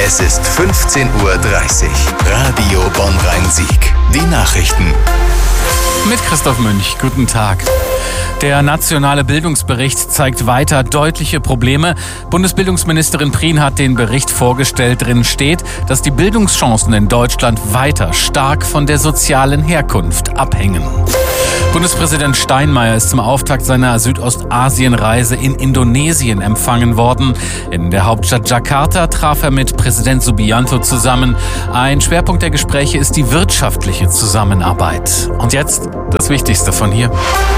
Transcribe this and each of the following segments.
Es ist 15:30 Uhr. Radio Bonn-Rhein-Sieg. Die Nachrichten. Mit Christoph Münch. Guten Tag. Der nationale Bildungsbericht zeigt weiter deutliche Probleme. Bundesbildungsministerin Prien hat den Bericht vorgestellt. Drin steht, dass die Bildungschancen in Deutschland weiter stark von der sozialen Herkunft abhängen. Bundespräsident Steinmeier ist zum Auftakt seiner Südostasien-Reise in Indonesien empfangen worden. In der Hauptstadt Jakarta traf er mit Präsident Subianto zusammen. Ein Schwerpunkt der Gespräche ist die wirtschaftliche Zusammenarbeit. Und jetzt das Wichtigste von hier.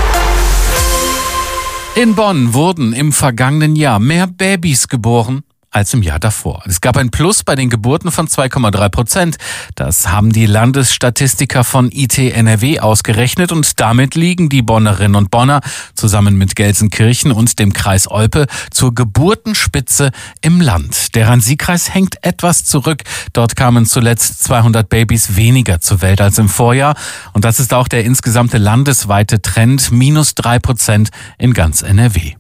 In Bonn wurden im vergangenen Jahr mehr Babys geboren als im Jahr davor. Es gab ein Plus bei den Geburten von 2,3%. Das haben die Landesstatistiker von IT NRW ausgerechnet und damit liegen die Bonnerinnen und Bonner zusammen mit Gelsenkirchen und dem Kreis Olpe zur Geburtenspitze im Land. Der Rhein-Sieg-Kreis hängt etwas zurück. Dort kamen zuletzt 200 Babys weniger zur Welt als im Vorjahr. Und das ist auch der insgesamte landesweite Trend, -3% in ganz NRW.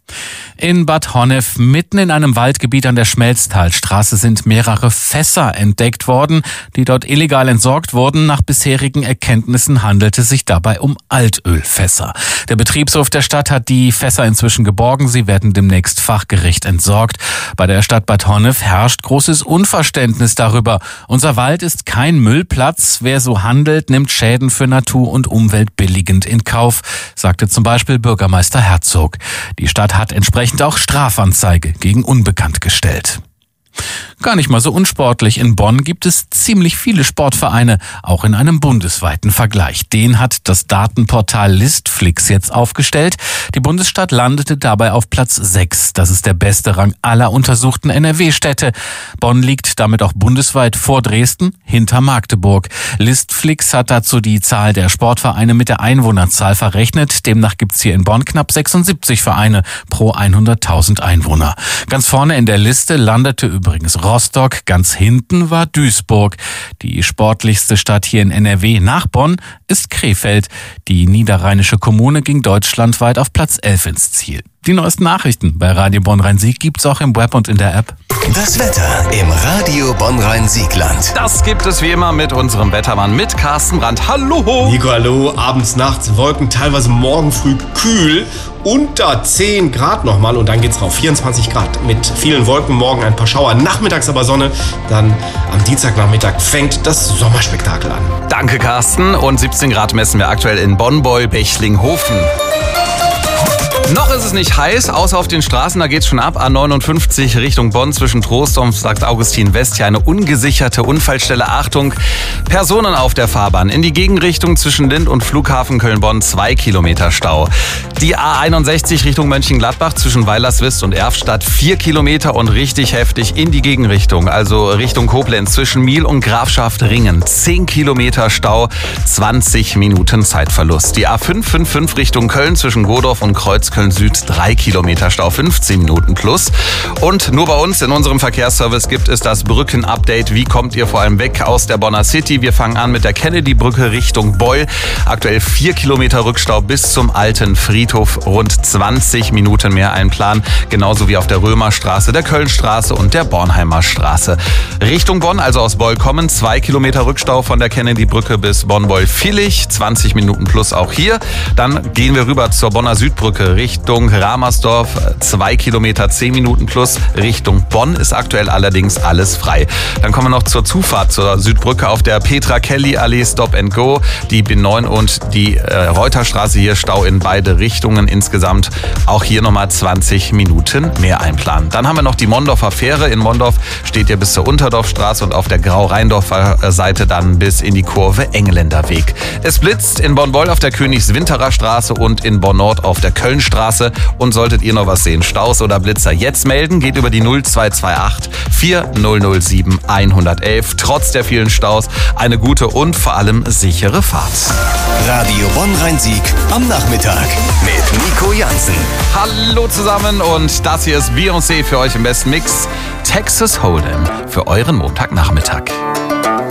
In Bad Honnef, mitten in einem Waldgebiet an der Schmelztalstraße, sind mehrere Fässer entdeckt worden, die dort illegal entsorgt wurden. Nach bisherigen Erkenntnissen handelte es sich dabei um Altölfässer. Der Betriebshof der Stadt hat die Fässer inzwischen geborgen. Sie werden demnächst fachgerecht entsorgt. Bei der Stadt Bad Honnef herrscht großes Unverständnis darüber. Unser Wald ist kein Müllplatz. Wer so handelt, nimmt Schäden für Natur und Umwelt billigend in Kauf, sagte zum Beispiel Bürgermeister Herzog. Die Stadt hat entsprechend auch Strafanzeige gegen Unbekannt gestellt. Gar nicht mal so unsportlich. In Bonn gibt es ziemlich viele Sportvereine, auch in einem bundesweiten Vergleich. Den hat das Datenportal Listflix jetzt aufgestellt. Die Bundesstadt landete dabei auf Platz 6. Das ist der beste Rang aller untersuchten NRW-Städte. Bonn liegt damit auch bundesweit vor Dresden, hinter Magdeburg. Listflix hat dazu die Zahl der Sportvereine mit der Einwohnerzahl verrechnet. Demnach gibt's hier in Bonn knapp 76 Vereine pro 100.000 Einwohner. Ganz vorne in der Liste landete übrigens Rostock, ganz hinten war Duisburg. Die sportlichste Stadt hier in NRW nach Bonn ist Krefeld. Die niederrheinische Kommune ging deutschlandweit auf Platz 11 ins Ziel. Die neuesten Nachrichten bei Radio Bonn-Rhein-Sieg gibt's auch im Web und in der App. Das Wetter im Radio Bonn-Rhein-Siegland. Das gibt es wie immer mit unserem Wettermann, mit Carsten Brandt. Hallo! Nico, hallo. Abends, nachts Wolken, teilweise morgen früh kühl. Unter 10 Grad nochmal und dann geht's rauf. 24 Grad mit vielen Wolken, morgen ein paar Schauer, nachmittags aber Sonne. Dann am Dienstagnachmittag fängt das Sommerspektakel an. Danke, Carsten. Und 17 Grad messen wir aktuell in Bonn-Beul-Bechlinghofen. Noch ist es nicht heiß, außer auf den Straßen, da geht's schon ab. A59 Richtung Bonn zwischen Trost und St. Augustin West. Hier eine ungesicherte Unfallstelle. Achtung, Personen auf der Fahrbahn. In die Gegenrichtung zwischen Lind und Flughafen Köln-Bonn 2 Kilometer Stau. Die A61 Richtung Mönchengladbach zwischen Weilerswist und Erftstadt 4 Kilometer und richtig heftig in die Gegenrichtung. Also Richtung Koblenz zwischen Miel und Grafschaft Ringen 10 Kilometer Stau, 20 Minuten Zeitverlust. Die A555 Richtung Köln zwischen Godorf und Kreuzköln Süd 3 Kilometer Stau, 15 Minuten plus. Und nur bei uns in unserem Verkehrsservice gibt es das Brücken-Update. Wie kommt ihr vor allem weg aus der Bonner City? Wir fangen an mit der Kennedy-Brücke Richtung Beul. Aktuell 4 Kilometer Rückstau bis zum alten Friedhof. Rund 20 Minuten mehr einplanen. Genauso wie auf der Römerstraße, der Kölnstraße und der Bornheimer Straße. Richtung Bonn, also aus Beul kommen, 2 Kilometer Rückstau von der Kennedy-Brücke bis Bonn-Beul-Villich. 20 Minuten plus auch hier. Dann gehen wir rüber zur Bonner Südbrücke Richtung Ramersdorf, 2 Kilometer, 10 Minuten plus. Richtung Bonn ist aktuell allerdings alles frei. Dann kommen wir noch zur Zufahrt zur Südbrücke auf der Petra-Kelly-Allee Stop and Go. Die B9 und die Reuterstraße hier Stau in beide Richtungen. Insgesamt auch hier nochmal 20 Minuten mehr einplanen. Dann haben wir noch die Mondorfer Fähre. In Mondorf steht ihr bis zur Unterdorfstraße und auf der Grau-Rheindorfer Seite dann bis in die Kurve Engländerweg. Es blitzt in Bonn-Beul auf der Königswinterer Straße und in Bonn-Nord auf der Kölnstraße. Und solltet ihr noch was sehen, Staus oder Blitzer, jetzt melden, geht über die 0228 4007 111. Trotz der vielen Staus eine gute und vor allem sichere Fahrt. Radio Bonn-Rhein-Sieg am Nachmittag mit Nico Jansen. Hallo zusammen und das hier ist Beyoncé für euch im besten Mix. Texas Hold'em für euren Montagnachmittag.